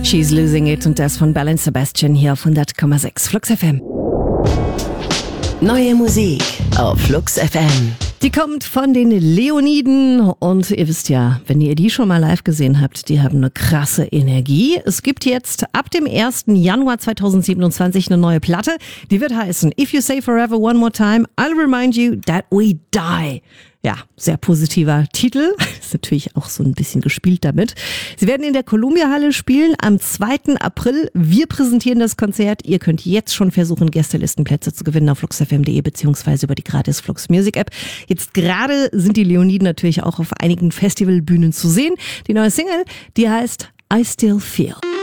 She's Losing It und das von Belle und Sebastian hier auf 100,6 Flux FM. Neue Musik auf Flux FM. Die kommt von den Leoniden und ihr wisst ja, wenn ihr die schon mal live gesehen habt, die haben eine krasse Energie. Es gibt jetzt ab dem 1. Januar 2027 eine neue Platte. Die wird heißen If You Say Forever One More Time, I'll Remind You That We Die. Ja, sehr positiver Titel. Ist natürlich auch so ein bisschen gespielt damit. Sie werden in der Columbia-Halle spielen am 2. April. Wir präsentieren das Konzert. Ihr könnt jetzt schon versuchen, Gästelistenplätze zu gewinnen auf fluxfm.de beziehungsweise über die gratis Flux Music App. Jetzt gerade sind die Leoniden natürlich auch auf einigen Festivalbühnen zu sehen. Die neue Single, die heißt I Still Feel.